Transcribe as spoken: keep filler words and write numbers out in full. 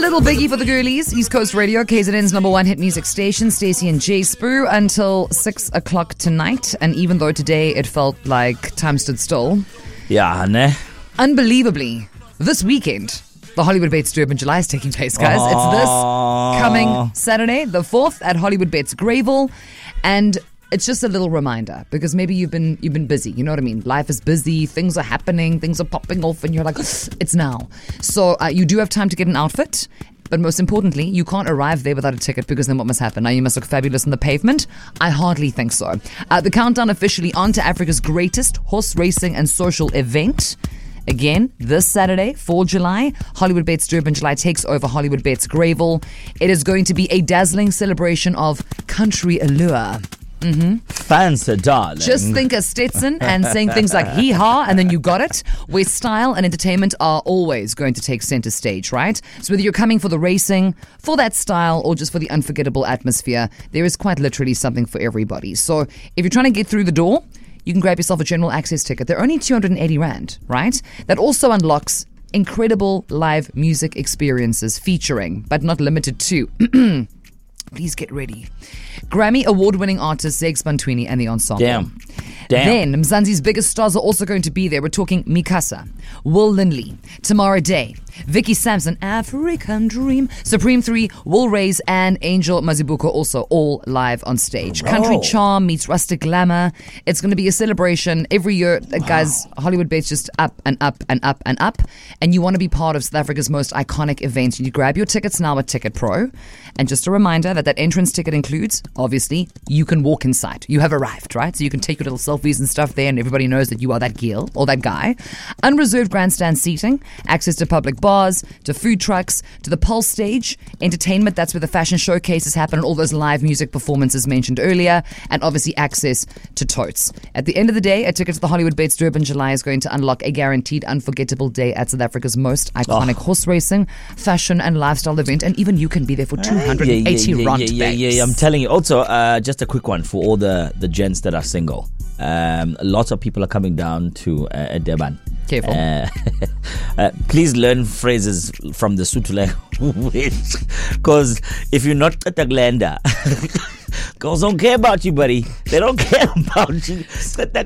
little biggie for the girlies. East Coast Radio, K Z N's number one hit music station, Stacey and Jay Spoo, until six o'clock tonight. And even though today it felt like time stood still, yeah, ne? Unbelievably, this weekend, the Hollywood Bates Durban July is taking place, guys. Aww. It's this coming Saturday, the fourth, at Hollywood Bates Greyville. And it's just a little reminder, because maybe you've been you've been busy, you know what I mean? Life is busy, things are happening, things are popping off, and you're like, it's now. So uh, you do have time to get an outfit, but most importantly, you can't arrive there without a ticket, because then what must happen? Now you must look fabulous on the pavement? I hardly think so. Uh, the countdown officially on to Africa's greatest horse racing and social event. Again, this Saturday, fourth of July, Hollywood Bates Durban July takes over Hollywood Bates Greyville. It is going to be a dazzling celebration of country allure. Mm-hmm. Fancy, darling. Just think of Stetson and saying things like hee-haw, and then you got it. Where style and entertainment are always going to take center stage, right? So whether you're coming for the racing, for that style, or just for the unforgettable atmosphere, there is quite literally something for everybody. So if you're trying to get through the door, you can grab yourself a general access ticket. They're only two hundred eighty rand, right? That also unlocks incredible live music experiences featuring, but not limited to, please get ready, Grammy award-winning artist Zeg Bantwini and the ensemble. Damn. Damn. Then Mzansi's biggest stars are also going to be there. We're talking Mikasa, Will Lindley, Tamara Day, Vicky Sampson, African Dream, Supreme three, Will Rays, and Angel Mazibuko, also all live on stage. Oh. Country charm meets rustic glamour. It's going to be a celebration every year. Wow. Guys, Hollywood Bates just up and up and up and up. And you want to be part of South Africa's most iconic events. You grab your tickets now at Ticket Pro. And just a reminder that that entrance ticket includes, obviously, you can walk inside. You have arrived, right? So you can take your little selfies and stuff there, and everybody knows that you are that girl or that guy. Unreserved grandstand seating, access to public bars, to food trucks, to the Pulse stage, entertainment, that's where the fashion showcases happen, and all those live music performances mentioned earlier, and obviously access to totes. At the end of the day, a ticket to the Hollywood Bates Durban July is going to unlock a guaranteed unforgettable day at South Africa's most iconic oh. horse racing, fashion, and lifestyle event, and even you can be there for two hundred eighty yeah, yeah, rand, yeah, yeah, yeah, yeah, I'm telling you. Also, uh, just a quick one for all the, the gents that are single. Um, lots of people are coming down to uh, Durban. Careful. Uh, uh, please learn phrases from the Sotho language, because if you're not at the glenda, girls don't care about you, buddy. They don't care about you.